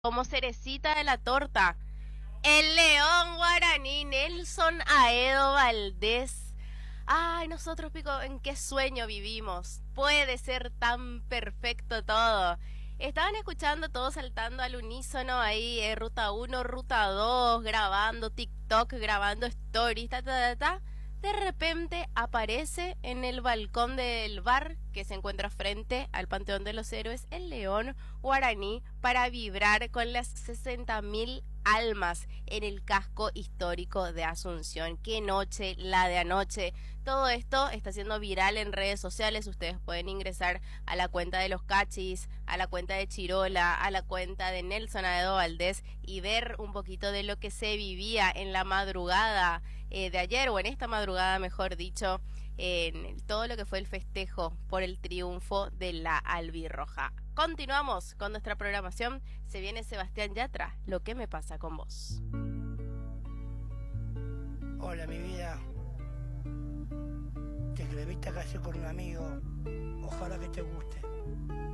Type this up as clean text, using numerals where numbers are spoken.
como cerecita de la torta, el león guaraní Nelson Aedo Valdés. Ay, nosotros, Pico, ¿en qué sueño vivimos? Puede ser tan perfecto todo. Estaban escuchando todos saltando al unísono ahí, ruta uno, ruta 2, grabando TikTok, grabando stories, ta, ta, ta, ta. De repente aparece en el balcón del bar que se encuentra frente al Panteón de los Héroes el león guaraní para vibrar con las 60.000 almas en el casco histórico de Asunción. Qué noche la de anoche. Todo esto está siendo viral en redes sociales. Ustedes pueden ingresar a la cuenta de los Cachis, a la cuenta de Chirola, a la cuenta de Nelson Aedo Valdés y ver un poquito de lo que se vivía en la madrugada de ayer, o en esta madrugada mejor dicho, en todo lo que fue el festejo por el triunfo de la albirroja. Continuamos con nuestra programación. Se viene Sebastián Yatra, Lo que me pasa con vos. Hola, mi vida. Te escribí esta canción con un amigo. Ojalá que te guste.